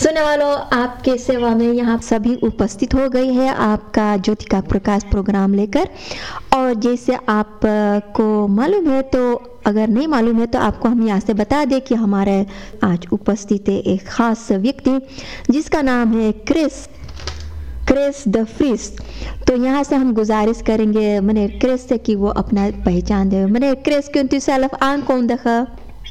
सुनने वालों, आपके सेवा में यहाँ सभी उपस्थित हो गई है आपका ज्योति का प्रकाश प्रोग्राम लेकर। और जैसे आपको मालूम है, तो अगर नहीं मालूम है तो आपको हम यहाँ से बता दें कि हमारे आज उपस्थित है एक खास व्यक्ति जिसका नाम है क्रिस द फ्रीस। तो यहाँ से हम गुजारिश करेंगे मैंने क्रिस से कि वो अपना पहचान दे। मैंने Chris, kunt u zelf aankondigen?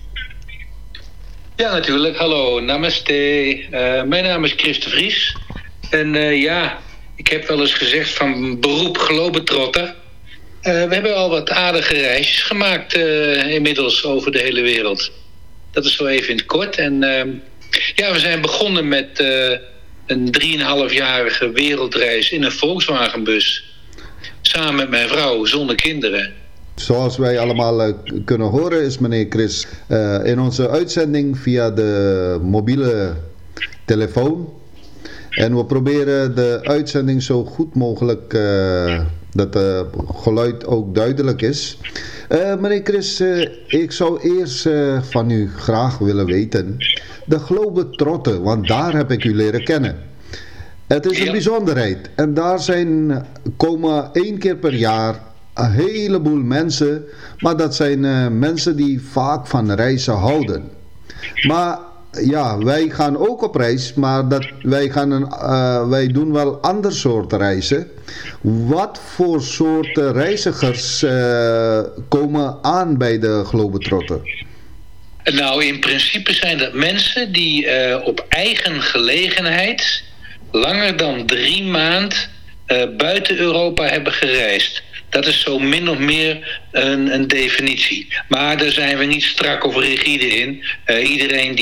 Ja, natuurlijk. Hallo, namaste. Mijn naam is Chris de Vries. En ik heb wel eens gezegd van beroep globetrotter. We hebben al wat aardige reisjes gemaakt inmiddels over de hele wereld. Dat is zo even in het kort. En we zijn begonnen met een 3,5-jarige wereldreis in een Volkswagenbus. Samen met mijn vrouw, zonder kinderen. Zoals wij allemaal kunnen horen is meneer Chris in onze uitzending via de mobiele telefoon. En we proberen de uitzending zo goed mogelijk dat het geluid ook duidelijk is. Meneer Chris, ik zou eerst van u graag willen weten, de globetrotter, want daar heb ik u leren kennen. Het is een bijzonderheid en daar komen 1 keer per jaar een heleboel mensen, maar dat zijn mensen die vaak van reizen houden. Maar ja, wij gaan ook op reis, maar wij doen wel ander soort reizen. Wat voor soort reizigers komen aan bij de globetrotter? Nou, in principe zijn dat mensen die op eigen gelegenheid langer dan 3 maanden buiten Europa hebben gereisd. Dat is zo min of meer een definitie. Maar daar zijn we niet strak of rigide in. Iedereen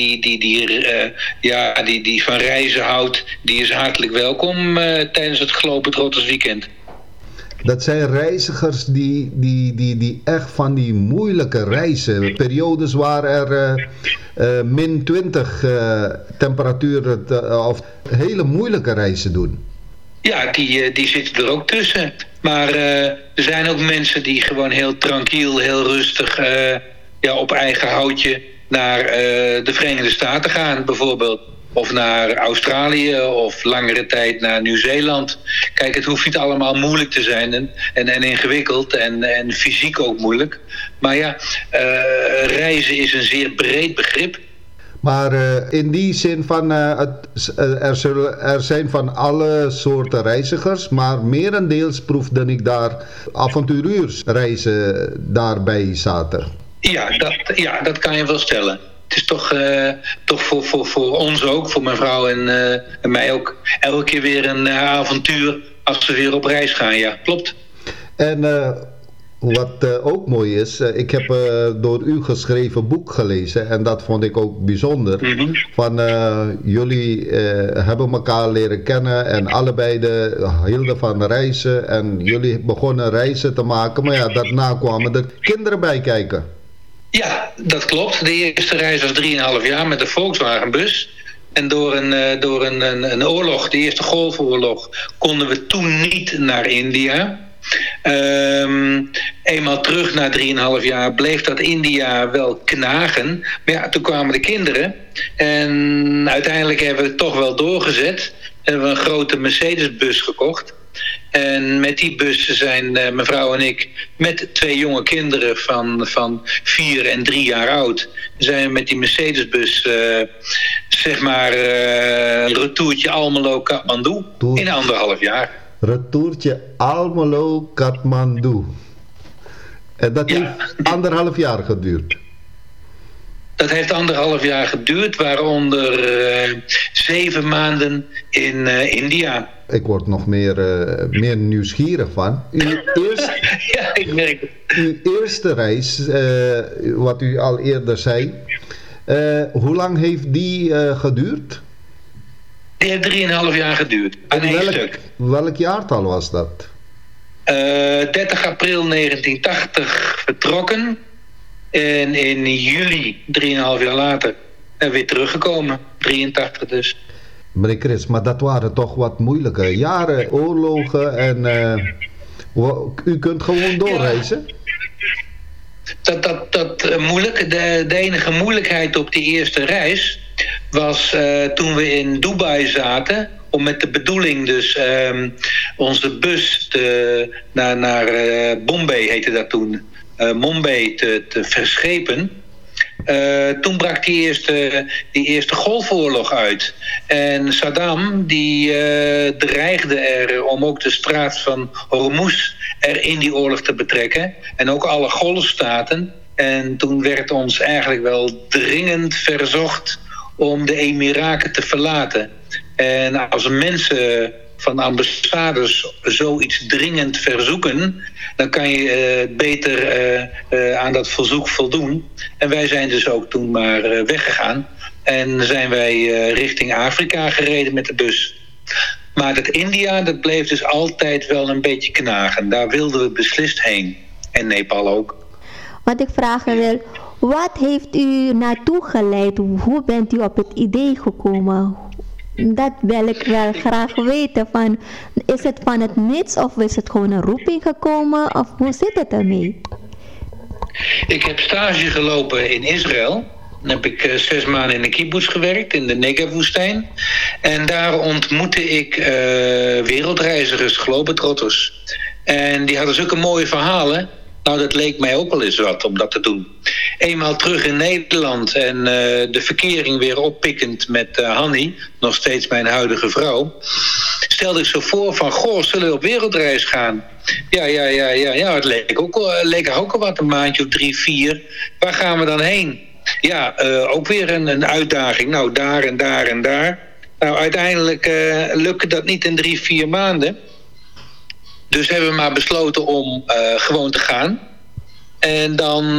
die van reizen houdt, die is hartelijk welkom tijdens het Globetrotters weekend. Dat zijn reizigers die echt van die moeilijke reizen, periodes waar er -20 temperatuur of hele moeilijke reizen doen. Ja, die zitten er ook tussen. Maar er zijn ook mensen die gewoon heel tranquiel, heel rustig op eigen houtje naar de Verenigde Staten gaan bijvoorbeeld. Of naar Australië of langere tijd naar Nieuw-Zeeland. Kijk, het hoeft niet allemaal moeilijk te zijn en ingewikkeld en fysiek ook moeilijk. Maar ja, reizen is een zeer breed begrip. Maar in die zin van, er zijn van alle soorten reizigers, maar merendeels proefde ik daar avontuurreizen daarbij zaten. Ja, dat kan je wel stellen. Het is toch voor ons ook, voor mijn vrouw en mij ook, elke keer weer een avontuur als we weer op reis gaan. Ja, klopt. En wat ook mooi is, ik heb door u geschreven boek gelezen en dat vond ik ook bijzonder. Mm-hmm. Van jullie hebben elkaar leren kennen en allebei hielden van reizen en jullie begonnen reizen te maken, maar ja, daarna kwamen er kinderen bij kijken. Ja, dat klopt. De eerste reis was 3,5 jaar met de Volkswagenbus. En door een oorlog, de Eerste Golfoorlog, konden we toen niet naar India. Eenmaal terug na 3,5 jaar bleef dat India wel knagen. Maar ja, toen kwamen de kinderen. En uiteindelijk hebben we het toch wel doorgezet. Hebben we een grote Mercedes-bus gekocht. En met die bus zijn mijn vrouw en ik met 2 jonge kinderen van 4 en 3 jaar oud, zijn we met die Mercedes-bus een retourtje Almelo-Kathmandu in 1,5 jaar. Retourtje Almelo-Kathmandu. En dat heeft 1,5 jaar geduurd. Dat heeft 1,5 jaar geduurd, waaronder 7 maanden in India. Ik word nog meer nieuwsgierig van. Ja, ik merk het. Uw eerste reis, wat u al eerder zei, hoe lang heeft die geduurd? Die heeft 3,5 jaar geduurd. Welk jaartal was dat? 30 april 1980 vertrokken. En in juli, 3,5 jaar later, weer teruggekomen. 83 dus. Meneer Chris, maar dat waren toch wat moeilijke jaren, oorlogen en u kunt gewoon doorreizen? Dat moeilijk. De enige moeilijkheid op die eerste reis was toen we in Dubai zaten, om met de bedoeling dus onze bus naar Bombay, heette dat toen, Mumbai te verschepen. Toen brak die eerste golfoorlog uit. En Saddam die dreigde er om ook de straat van Hormuz er in die oorlog te betrekken. En ook alle golfstaten. En toen werd ons eigenlijk wel dringend verzocht om de Emiraten te verlaten. En als mensen van ambassades zoiets dringend verzoeken, dan kan je beter aan dat verzoek voldoen. En wij zijn dus ook toen maar weggegaan. En zijn wij richting Afrika gereden met de bus. Maar dat India, dat bleef dus altijd wel een beetje knagen. Daar wilden we beslist heen. En Nepal ook. Wat ik vragen wil, wat heeft u naartoe geleid? Hoe bent u op het idee gekomen? Dat wil ik wel graag weten. Is het van het niets of is het gewoon een roeping gekomen? Of hoe zit het ermee? Ik heb stage gelopen in Israël. Dan heb ik 6 maanden in een kibbutz gewerkt, in de Negev-woestijn. En daar ontmoette ik wereldreizigers, globetrotters. En die hadden zulke mooie verhalen. Nou, dat leek mij ook wel eens wat om dat te doen. Eenmaal terug in Nederland en de verkering weer oppikkend met Hanny, nog steeds mijn huidige vrouw, stelde ik zo voor van, goh, zullen we op wereldreis gaan? Ja, het leek er ook al wat, een maandje of 3, 4. Waar gaan we dan heen? Ja, ook weer een uitdaging. Nou, daar en daar en daar. Nou, uiteindelijk lukte dat niet in 3, 4 maanden. Dus hebben we maar besloten om gewoon te gaan. En dan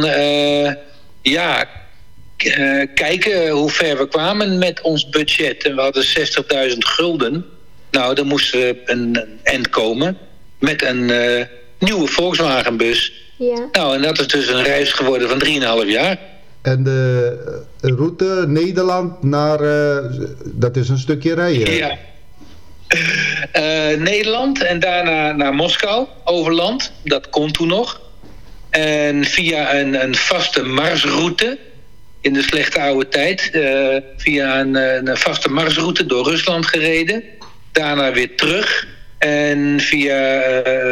kijken hoe ver we kwamen met ons budget. En we hadden 60.000 gulden. Nou, dan moesten we een eind komen met een nieuwe Volkswagenbus. Ja. Nou, en dat is dus een reis geworden van 3,5 jaar. En de route Nederland naar, dat is een stukje rijden. Ja. Nederland en daarna naar Moskou, over land. Dat kon toen nog. En via een vaste marsroute, in de slechte oude tijd, via een vaste marsroute door Rusland gereden. Daarna weer terug. En via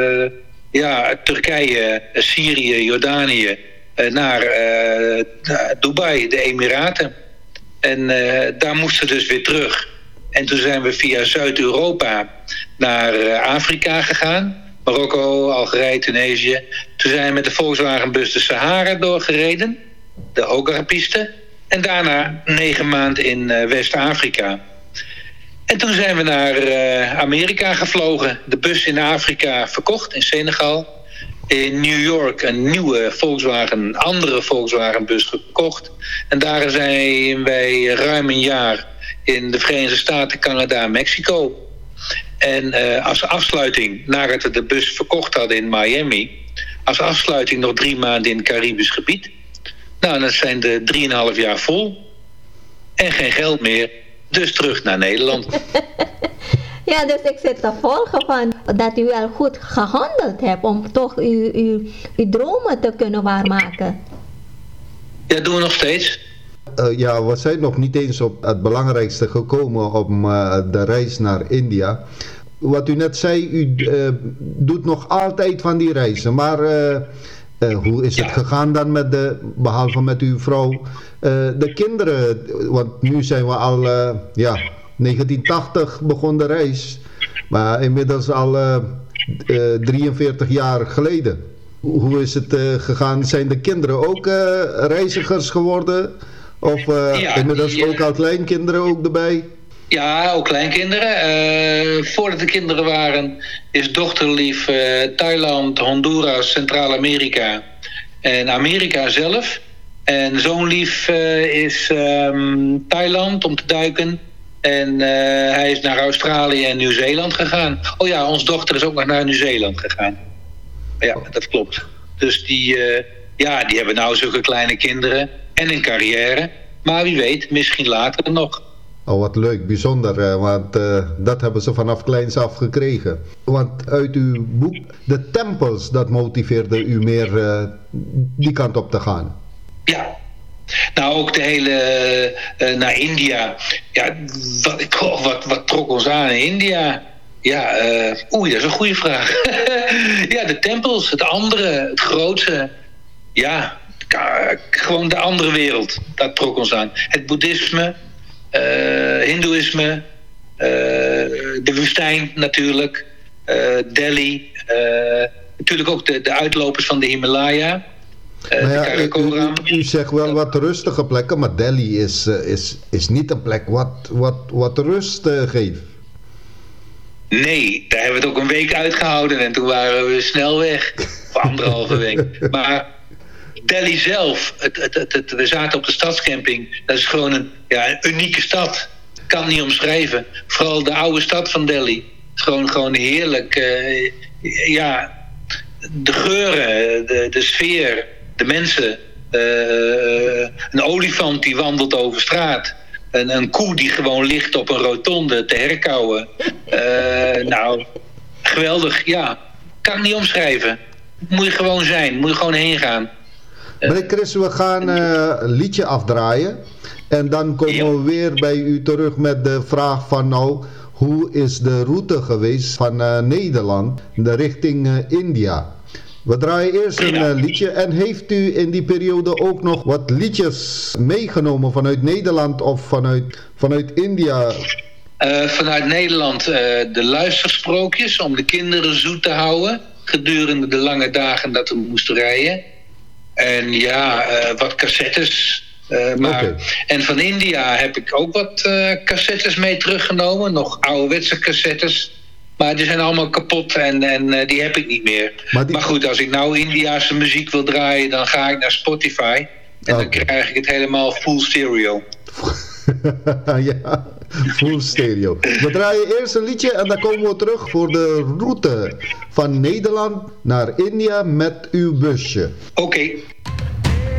Turkije, Syrië, Jordanië naar Dubai, de Emiraten. En daar moesten we dus weer terug. En toen zijn we via Zuid-Europa naar Afrika gegaan. Marokko, Algerije, Tunesië. Toen zijn we met de Volkswagenbus de Sahara doorgereden. De Ogarpiste. En daarna 9 maanden in West-Afrika. En toen zijn we naar Amerika gevlogen. De bus in Afrika verkocht in Senegal. In New York een nieuwe andere Volkswagenbus gekocht. En daar zijn wij ruim een jaar in de Verenigde Staten, Canada en Mexico. En als afsluiting, nadat we de bus verkocht hadden in Miami, als afsluiting nog 3 maanden in het Caribisch gebied. Nou, dat zijn de 3,5 jaar vol. En geen geld meer. Dus terug naar Nederland. Ja, dus ik zit te volgen van dat u wel goed gehandeld hebt om toch uw dromen te kunnen waarmaken. Ja, dat doen we nog steeds. We zijn nog niet eens op het belangrijkste gekomen om de reis naar India. Wat u net zei, u doet nog altijd van die reizen. Maar hoe is het gegaan dan behalve met uw vrouw, de kinderen? Want nu zijn we al, 1980 begon de reis. Maar inmiddels al 43 jaar geleden. Hoe is het gegaan? Zijn de kinderen ook reizigers geworden? Of inmiddels ook al kleinkinderen ook erbij? Ja, ook kleinkinderen. Voordat de kinderen waren, is dochterlief Thailand, Honduras, Centraal-Amerika en Amerika zelf. En zoonlief is Thailand om te duiken. En hij is naar Australië en Nieuw-Zeeland gegaan. Oh ja, onze dochter is ook nog naar Nieuw-Zeeland gegaan. Ja, dat klopt. Dus die hebben nou zulke kleine kinderen en een carrière. Maar wie weet, misschien later nog. Oh, wat leuk, bijzonder, want dat hebben ze vanaf kleins af gekregen. Want uit uw boek, de tempels, dat motiveerde u meer die kant op te gaan. Ja, Nou, ook de hele naar India. Ja, wat trok ons aan in India? Ja, dat is een goede vraag. Ja, de tempels, het andere, het grootste. Ja, gewoon de andere wereld. Dat trok ons aan. Het boeddhisme, hindoeïsme, de woestijn natuurlijk, Delhi. Natuurlijk ook de uitlopers van de Himalaya. U zegt wel wat rustige plekken, maar Delhi is niet een plek wat rust geeft. Nee, daar hebben we het ook een week uitgehouden en toen waren we snel weg. Of 1,5 week. Maar Delhi zelf, we zaten op de stadscamping. Dat is gewoon een unieke stad. Ik kan het niet omschrijven. Vooral de oude stad van Delhi. Gewoon heerlijk. De geuren, de sfeer, de mensen. Een olifant die wandelt over straat. Een koe die gewoon ligt op een rotonde te herkauwen. Nou, geweldig, ja. Kan ik niet omschrijven. Moet je gewoon zijn, moet je gewoon heen gaan. Meneer Chris, we gaan een liedje afdraaien. En dan komen we weer bij u terug met de vraag van hoe is de route geweest van Nederland richting India? We draaien eerst een liedje. En heeft u in die periode ook nog wat liedjes meegenomen vanuit Nederland of vanuit India? Vanuit Nederland de luistersprookjes om de kinderen zoet te houden gedurende de lange dagen dat we moesten rijden. En wat cassettes. En van India heb ik ook wat cassettes mee teruggenomen. Nog ouderwetse cassettes. Maar die zijn allemaal kapot en die heb ik niet meer. Maar goed, als ik nou Indiase muziek wil draaien, dan ga ik naar Spotify. En dan krijg ik het helemaal full stereo. Ja, full stereo. We draaien eerst een liedje en dan komen we terug voor de route van Nederland naar India met uw busje. Oké.